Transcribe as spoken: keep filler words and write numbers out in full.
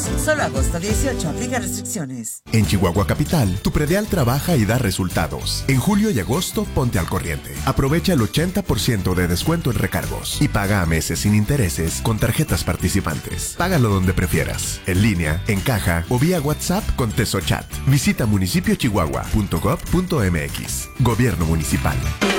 Solo agosto dieciocho, aplica restricciones. En Chihuahua Capital, tu predial trabaja y da resultados. En julio y agosto, ponte al corriente. Aprovecha el ochenta por ciento de descuento en recargos y paga a meses sin intereses con tarjetas participantes. Págalo donde prefieras, en línea, en caja o vía WhatsApp con TesoChat. Visita municipio chihuahua punto gob punto m x. Gobierno Municipal.